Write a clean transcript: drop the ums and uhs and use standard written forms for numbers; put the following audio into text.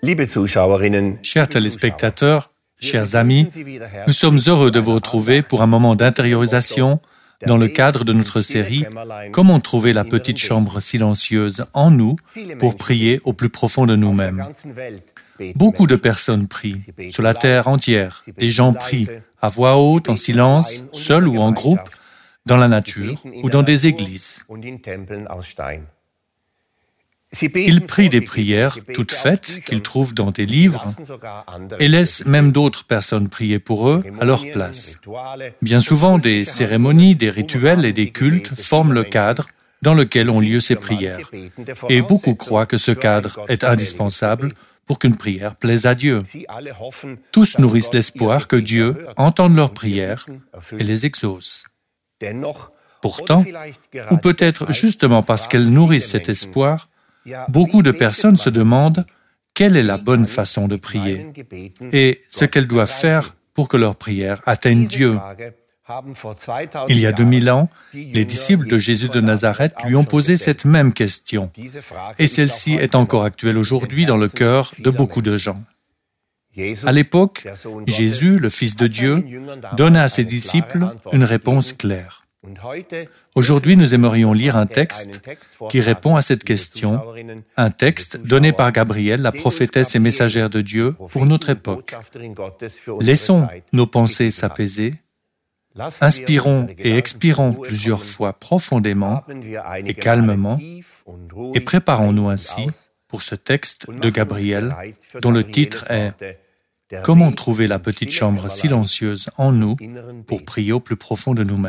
Chers téléspectateurs, chers amis, nous sommes heureux de vous retrouver pour un moment d'intériorisation dans le cadre de notre série « Comment trouver la petite chambre silencieuse en nous pour prier au plus profond de nous-mêmes ». Beaucoup de personnes prient, sur la terre entière. Des gens prient, à voix haute, en silence, seuls ou en groupe, dans la nature ou dans des églises. Ils prient des prières toutes faites qu'ils trouvent dans des livres et laissent même d'autres personnes prier pour eux à leur place. Bien souvent, des cérémonies, des rituels et des cultes forment le cadre dans lequel ont lieu ces prières. Et beaucoup croient que ce cadre est indispensable pour qu'une prière plaise à Dieu. Tous nourrissent l'espoir que Dieu entende leurs prières et les exauce. Pourtant, ou peut-être justement parce qu'elles nourrissent cet espoir, beaucoup de personnes se demandent quelle est la bonne façon de prier et ce qu'elles doivent faire pour que leur prière atteigne Dieu. Il y a 2000 ans, les disciples de Jésus de Nazareth lui ont posé cette même question. Et celle-ci est encore actuelle aujourd'hui dans le cœur de beaucoup de gens. À l'époque, Jésus, le Fils de Dieu, donna à ses disciples une réponse claire. Aujourd'hui, nous aimerions lire un texte qui répond à cette question, un texte donné par Gabrielle, la prophétesse et messagère de Dieu, pour notre époque. Laissons nos pensées s'apaiser, inspirons et expirons plusieurs fois profondément et calmement et préparons-nous ainsi pour ce texte de Gabrielle dont le titre est « Comment trouver la petite chambre silencieuse en nous pour prier au plus profond de nous-mêmes ».